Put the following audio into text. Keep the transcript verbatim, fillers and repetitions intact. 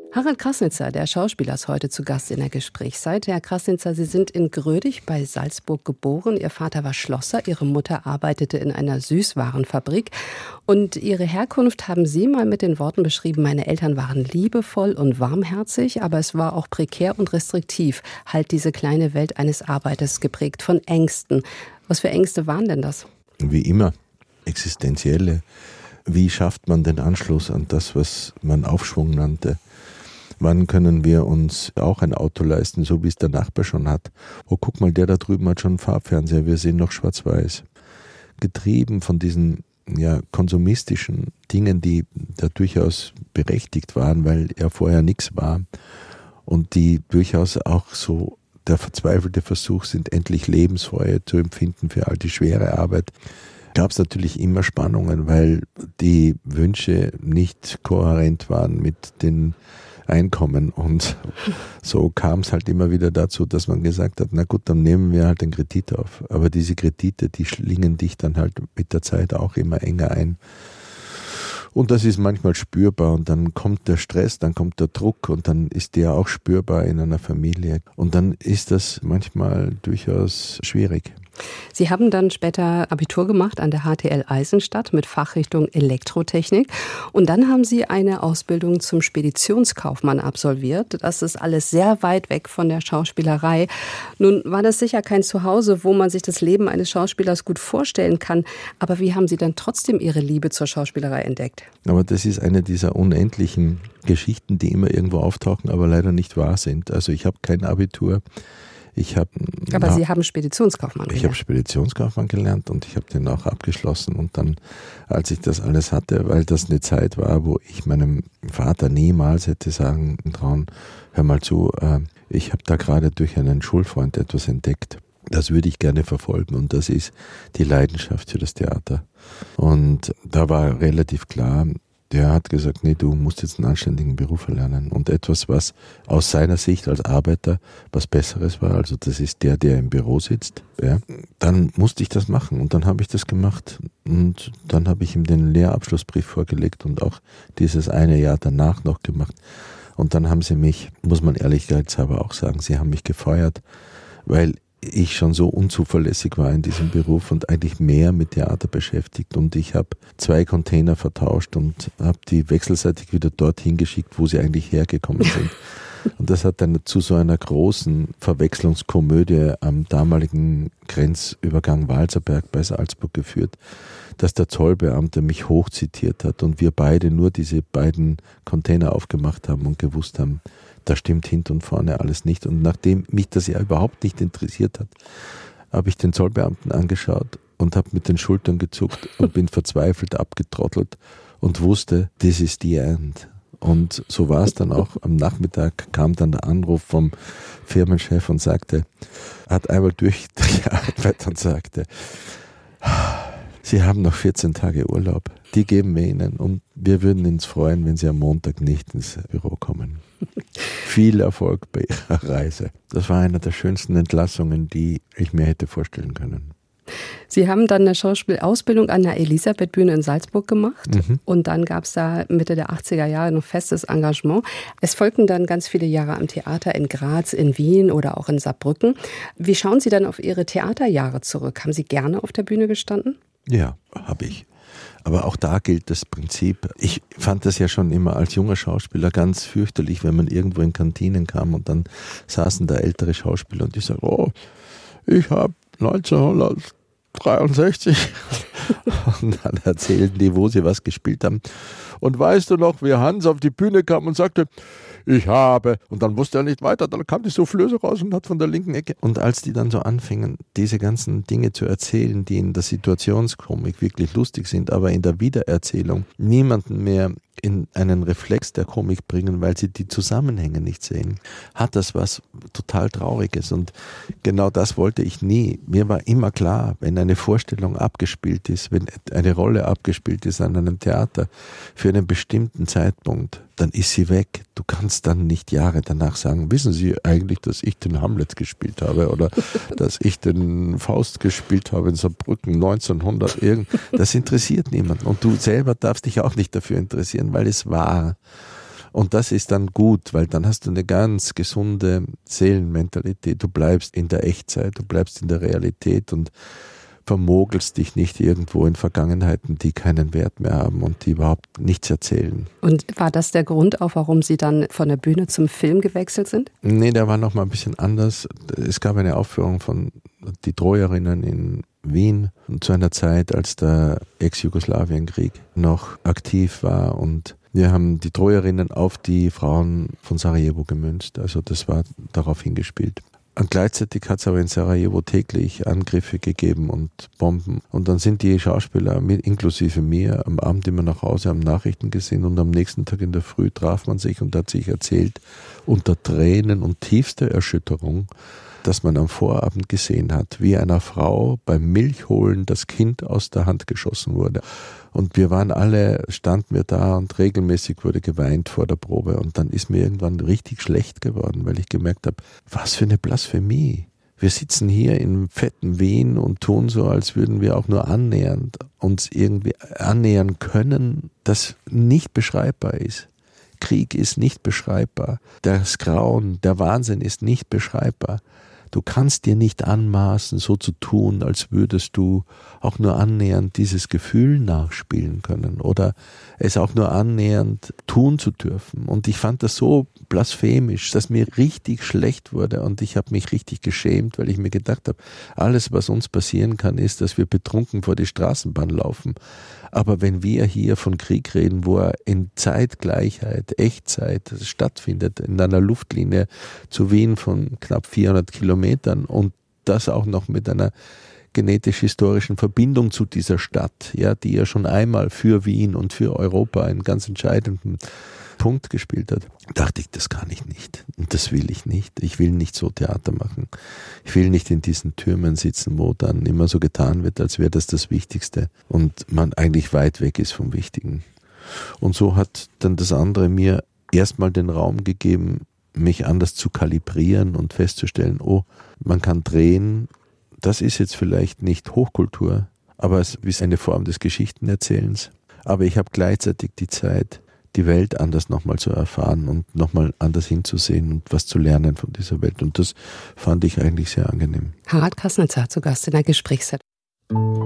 Harald Krasnitzer, der Schauspieler, ist heute zu Gast in der Gesprächszeit. Herr Krasnitzer, Sie sind in Grödig bei Salzburg geboren. Ihr Vater war Schlosser, Ihre Mutter arbeitete in einer Süßwarenfabrik. Und Ihre Herkunft haben Sie mal mit den Worten beschrieben: Meine Eltern waren liebevoll und warmherzig, aber es war auch prekär und restriktiv. Halt diese kleine Welt eines Arbeiters, geprägt von Ängsten. Was für Ängste waren denn das? Wie immer, existenzielle. Wie schafft man den Anschluss an das, was man Aufschwung nannte? Wann können wir uns auch ein Auto leisten, so wie es der Nachbar schon hat? Oh, guck mal, der da drüben hat schon einen Farbfernseher, wir sehen noch schwarz-weiß. Getrieben von diesen ja, konsumistischen Dingen, die da durchaus berechtigt waren, weil er vorher nichts war und die durchaus auch so der verzweifelte Versuch sind, endlich Lebensfreude zu empfinden für all die schwere Arbeit. Gab es natürlich immer Spannungen, weil die Wünsche nicht kohärent waren mit den Einkommen, und so kam es halt immer wieder dazu, dass man gesagt hat, na gut, dann nehmen wir halt den Kredit auf. Aber diese Kredite, die schlingen dich dann halt mit der Zeit auch immer enger ein. Und das ist manchmal spürbar, und dann kommt der Stress, dann kommt der Druck, und dann ist der auch spürbar in einer Familie. Und dann ist das manchmal durchaus schwierig. Sie haben dann später Abitur gemacht an der H T L Eisenstadt mit Fachrichtung Elektrotechnik. Und dann haben Sie eine Ausbildung zum Speditionskaufmann absolviert. Das ist alles sehr weit weg von der Schauspielerei. Nun war das sicher kein Zuhause, wo man sich das Leben eines Schauspielers gut vorstellen kann. Aber wie haben Sie dann trotzdem Ihre Liebe zur Schauspielerei entdeckt? Aber das ist eine dieser unendlichen Geschichten, die immer irgendwo auftauchen, aber leider nicht wahr sind. Also ich habe kein Abitur. Ich hab, Aber Sie haben Speditionskaufmann gelernt. Ich habe Speditionskaufmann gelernt und ich habe den auch abgeschlossen. Und dann, als ich das alles hatte, weil das eine Zeit war, wo ich meinem Vater niemals hätte sagen trauen, hör mal zu, äh, ich habe da gerade durch einen Schulfreund etwas entdeckt. Das würde ich gerne verfolgen, und das ist die Leidenschaft für das Theater. Und da war relativ klar, der hat gesagt, nee, du musst jetzt einen anständigen Beruf erlernen, und etwas, was aus seiner Sicht als Arbeiter was Besseres war, also das ist der, der im Büro sitzt, ja, dann musste ich das machen, und dann habe ich das gemacht, und dann habe ich ihm den Lehrabschlussbrief vorgelegt und auch dieses eine Jahr danach noch gemacht, und dann haben sie mich, muss man ehrlichkeitshalber auch sagen, sie haben mich gefeuert, weil ich schon so unzuverlässig war in diesem Beruf und eigentlich mehr mit Theater beschäftigt, und ich habe zwei Container vertauscht und habe die wechselseitig wieder dorthin geschickt, wo sie eigentlich hergekommen sind. Und das hat dann zu so einer großen Verwechslungskomödie am damaligen Grenzübergang Walserberg bei Salzburg geführt, dass der Zollbeamte mich hochzitiert hat und wir beide nur diese beiden Container aufgemacht haben und gewusst haben, da stimmt hinten und vorne alles nicht. Und nachdem mich das ja überhaupt nicht interessiert hat, habe ich den Zollbeamten angeschaut und habe mit den Schultern gezuckt und bin verzweifelt abgetrottelt und wusste, this is the end. Und so war es dann auch. Am Nachmittag kam dann der Anruf vom Firmenchef und sagte, hat einmal durchgearbeitet und sagte, Sie haben noch vierzehn Tage Urlaub, die geben wir Ihnen, und wir würden uns freuen, wenn Sie am Montag nicht ins Büro kommen. Viel Erfolg bei Ihrer Reise. Das war eine der schönsten Entlassungen, die ich mir hätte vorstellen können. Sie haben dann eine Schauspielausbildung an der Elisabeth-Bühne in Salzburg gemacht, mhm. und dann gab es da Mitte der achtziger Jahre noch festes Engagement. Es folgten dann ganz viele Jahre am Theater in Graz, in Wien oder auch in Saarbrücken. Wie schauen Sie dann auf Ihre Theaterjahre zurück? Haben Sie gerne auf der Bühne gestanden? Ja, habe ich. Aber auch da gilt das Prinzip. Ich fand das ja schon immer als junger Schauspieler ganz fürchterlich, wenn man irgendwo in Kantinen kam und dann saßen da ältere Schauspieler und die sagen, oh, ich habe neunzehnhundertdreiundsechzig und dann erzählen die, wo sie was gespielt haben. Und weißt du noch, wie Hans auf die Bühne kam und sagte, ich habe, und dann wusste er nicht weiter, dann kam die Soufflöse raus und hat von der linken Ecke. Und als die dann so anfingen, diese ganzen Dinge zu erzählen, die in der Situationskomik wirklich lustig sind, aber in der Wiedererzählung niemanden mehr in einen Reflex der Komik bringen, weil sie die Zusammenhänge nicht sehen, hat das was total Trauriges. Und genau das wollte ich nie. Mir war immer klar, wenn eine Vorstellung abgespielt ist, wenn eine Rolle abgespielt ist an einem Theater für einen bestimmten Zeitpunkt, dann ist sie weg. Du kannst dann nicht Jahre danach sagen, wissen Sie eigentlich, dass ich den Hamlet gespielt habe oder dass ich den Faust gespielt habe in Saarbrücken neunzehnhundert irgend. Das interessiert niemanden. Und du selber darfst dich auch nicht dafür interessieren, weil es war. Und das ist dann gut, weil dann hast du eine ganz gesunde Seelenmentalität. Du bleibst in der Echtzeit, du bleibst in der Realität und vermogelst dich nicht irgendwo in Vergangenheiten, die keinen Wert mehr haben und die überhaupt nichts erzählen. Und war das der Grund auch, warum Sie dann von der Bühne zum Film gewechselt sind? Nee, der war noch mal ein bisschen anders. Es gab eine Aufführung von Die Trojerinnen in Wien zu einer Zeit, als der Ex-Jugoslawienkrieg noch aktiv war, und wir haben die Trojerinnen auf die Frauen von Sarajevo gemünzt. Also das war darauf hingespielt. Und gleichzeitig hat es aber in Sarajevo täglich Angriffe gegeben und Bomben. Und dann sind die Schauspieler, mit, inklusive mir, am Abend immer nach Hause, haben Nachrichten gesehen, und am nächsten Tag in der Früh traf man sich und hat sich erzählt, unter Tränen und tiefster Erschütterung, dass man am Vorabend gesehen hat, wie einer Frau beim Milchholen das Kind aus der Hand geschossen wurde. Und wir waren alle, standen wir da, und regelmäßig wurde geweint vor der Probe. Und dann ist mir irgendwann richtig schlecht geworden, weil ich gemerkt habe, was für eine Blasphemie. Wir sitzen hier in fetten Wien und tun so, als würden wir auch nur annähernd uns irgendwie annähern können, das nicht beschreibbar ist. Krieg ist nicht beschreibbar. Das Grauen, der Wahnsinn ist nicht beschreibbar. Du kannst dir nicht anmaßen, so zu tun, als würdest du auch nur annähernd dieses Gefühl nachspielen können oder es auch nur annähernd tun zu dürfen. Und ich fand das so blasphemisch, dass mir richtig schlecht wurde, und ich habe mich richtig geschämt, weil ich mir gedacht habe, alles, was uns passieren kann, ist, dass wir betrunken vor die Straßenbahn laufen. Aber wenn wir hier von Krieg reden, wo er in Zeitgleichheit, Echtzeit stattfindet, in einer Luftlinie zu Wien von knapp vierhundert Kilometern, und das auch noch mit einer genetisch-historischen Verbindung zu dieser Stadt, ja, die ja schon einmal für Wien und für Europa einen ganz entscheidenden Punkt gespielt hat, dachte ich, das kann ich nicht. Und das will ich nicht. Ich will nicht so Theater machen. Ich will nicht in diesen Türmen sitzen, wo dann immer so getan wird, als wäre das das Wichtigste und man eigentlich weit weg ist vom Wichtigen. Und so hat dann das andere mir erstmal den Raum gegeben, mich anders zu kalibrieren und festzustellen, oh, man kann drehen, das ist jetzt vielleicht nicht Hochkultur, aber es ist eine Form des Geschichtenerzählens. Aber ich habe gleichzeitig die Zeit, die Welt anders nochmal zu erfahren und nochmal anders hinzusehen und was zu lernen von dieser Welt. Und das fand ich eigentlich sehr angenehm. Harald Krasnitzer zu Gast in der Gesprächszeit.